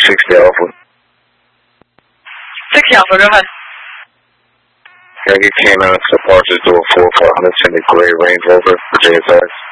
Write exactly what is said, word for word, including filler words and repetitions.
sixty Alpha. sixty Alpha, go ahead. Can I get canine to departures door four five hundred, send a gray Range Rover for J S X?